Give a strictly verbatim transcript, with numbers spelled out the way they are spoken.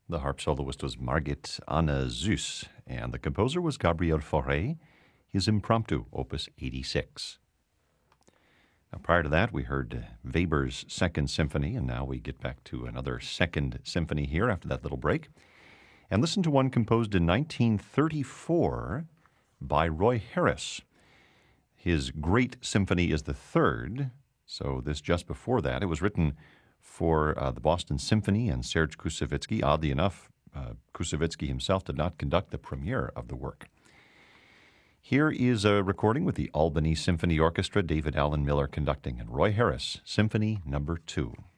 The harp soloist was Margit Anna Süss, and the composer was Gabriel Fauré, his Impromptu, Opus eighty-six. Now, prior to that, we heard Weber's Second Symphony, and now we get back to another Second Symphony here after that little break. And listen to one composed in nineteen thirty-four by Roy Harris. His Great Symphony is the third, so this just before that. It was written for uh, the Boston Symphony and Serge Koussevitzky. Oddly enough, uh, Koussevitzky himself did not conduct the premiere of the work. Here is a recording with the Albany Symphony Orchestra, David Allen Miller conducting, and Roy Harris, Symphony Number Two.